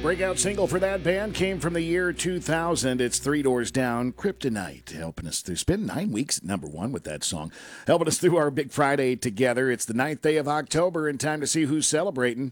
Breakout single for that band came from the year 2000. It's Three Doors Down, Kryptonite, helping us through. It's been 9 weeks at number one with that song, helping us through our Big Friday together. It's the 9th day of October, and time to see who's celebrating.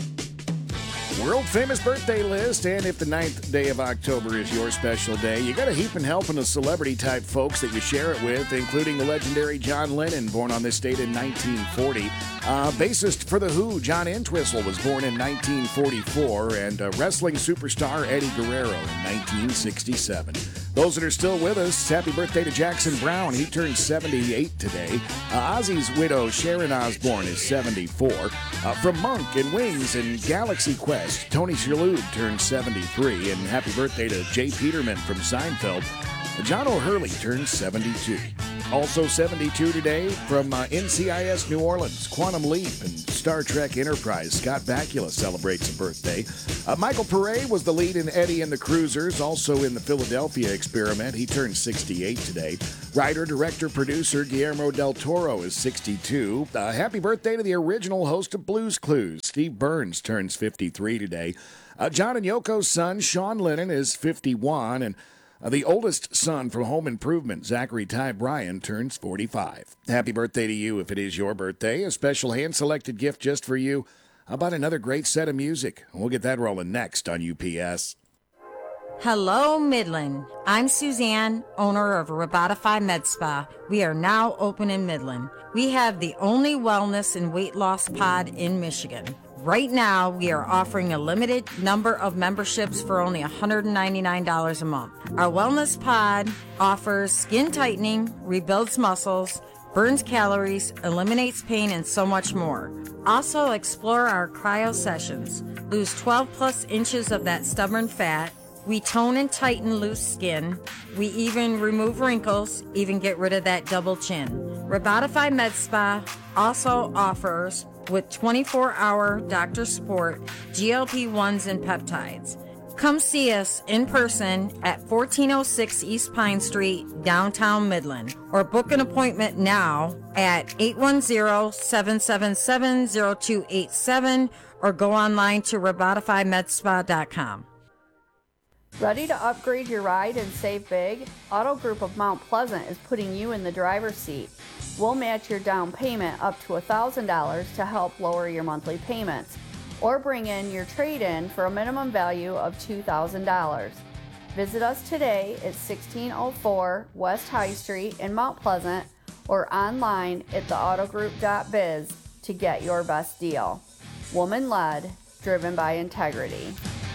World-famous birthday list, and if the 9th day of October is your special day, you got a heaping helping of celebrity-type folks that you share it with, including the legendary John Lennon, born on this date in 1940. Bassist for The Who, John Entwistle, was born in 1944, and wrestling superstar Eddie Guerrero in 1967. Those that are still with us, happy birthday to Jackson Browne. He turned 78 today. Ozzy's widow, Sharon Osbourne, is 74. From Monk and Wings and Galaxy Quest, Tony Shalhoub turned 73. And happy birthday to Jay Peterman from Seinfeld. John O'Hurley turned 72. Also 72 today from NCIS New Orleans, Quantum Leap, and Star Trek Enterprise. Scott Bakula celebrates a birthday. Michael Pare was the lead in Eddie and the Cruisers, also in the Philadelphia Experiment. He turned 68 today. Writer, director, producer Guillermo del Toro is 62. Happy birthday to the original host of Blues Clues. Steve Burns turns 53 today. John and Yoko's son, Sean Lennon, is 51, and the oldest son from Home Improvement, Zachary Ty Bryan, turns 45. Happy birthday to you if it is your birthday. A special hand-selected gift just for you. How about another great set of music? We'll get that rolling next on UPS. Hello, Midland. I'm Suzanne, owner of Robotify Med Spa. We are now open in Midland. We have the only wellness and weight loss pod in Michigan. Right now, we are offering a limited number of memberships for only $199 a month. Our wellness pod offers skin tightening, rebuilds muscles, burns calories, eliminates pain, and so much more. Also, explore our cryo sessions. Lose 12 plus inches of that stubborn fat. We tone and tighten loose skin. We even remove wrinkles, even get rid of that double chin. Robotify Med Spa also offers, with 24-hour doctor support, GLP-1s and peptides. Come see us in person at 1406 East Pine Street, downtown Midland, or book an appointment now at 810-777-0287 or go online to robotifymedspa.com. Ready to upgrade your ride and save big? Auto Group of Mount Pleasant is putting you in the driver's seat. We'll match your down payment up to $1,000 to help lower your monthly payments, or bring in your trade-in for a minimum value of $2,000. Visit us today at 1604 West High Street in Mount Pleasant or online at theautogroup.biz to get your best deal. Woman-led, driven by integrity.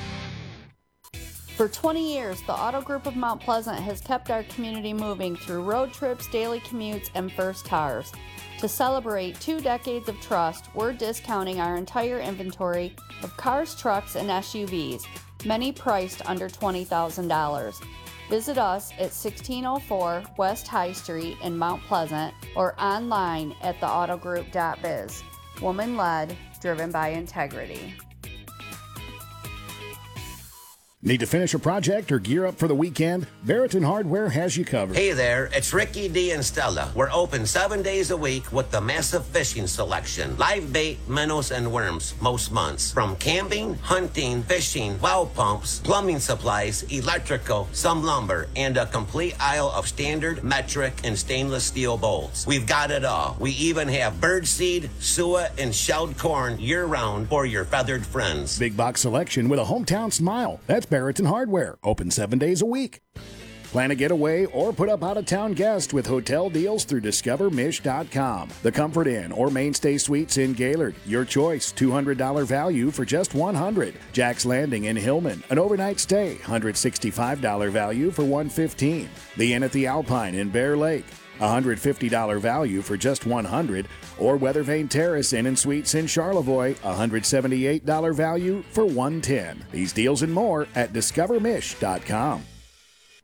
For 20 years, the Auto Group of Mount Pleasant has kept our community moving through road trips, daily commutes, and first cars. To celebrate 2 decades of trust, we're discounting our entire inventory of cars, trucks, and SUVs, many priced under $20,000. Visit us at 1604 West High Street in Mount Pleasant or online at theautogroup.biz. Woman-led, driven by integrity. Need to finish a project or gear up for the weekend? Barretton Hardware has you covered. Hey there, it's Ricky D and Stella. We're open 7 days a week with the massive fishing selection. Live bait, minnows, and worms most months. From camping, hunting, fishing, well pumps, plumbing supplies, electrical, some lumber, and a complete aisle of standard, metric, and stainless steel bolts. We've got it all. We even have birdseed, suet, and shelled corn year-round for your feathered friends. Big box selection with a hometown smile. That's Barretton Hardware, open 7 days a week. Plan a getaway or put up out-of-town guests with hotel deals through discovermish.com. The Comfort Inn or Mainstay Suites in Gaylord. Your choice, $200 value for just $100. Jack's Landing in Hillman, an overnight stay, $165 value for $115. The Inn at the Alpine in Bear Lake, $150 value for just $100, or Weathervane Terrace Inn and Suites in Charlevoix, $178 value for $110. These deals and more at discovermish.com.